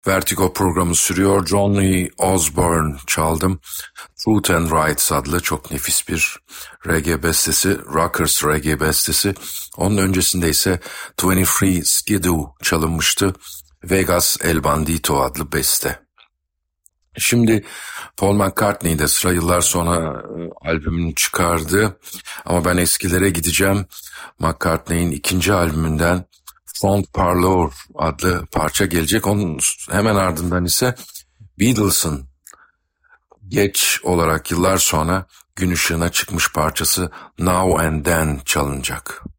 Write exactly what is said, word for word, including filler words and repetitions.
Vertigo programı sürüyor. Johnny Osborne çaldım. Truth and Rights adlı çok nefis bir reggae bestesi, Rockers reggae bestesi. Onun öncesinde ise yirmi üç Skidoo çalınmıştı. Vegas El Bandito adlı beste. Şimdi Paul McCartney'de sıra, yıllar sonra e, albümünü çıkardı. Ama ben eskilere gideceğim. McCartney'in ikinci albümünden Front Parlour adlı parça gelecek. Onun hemen ardından ise Beatles'ın geç olarak yıllar sonra gün ışığına çıkmış parçası Now and Then çalınacak.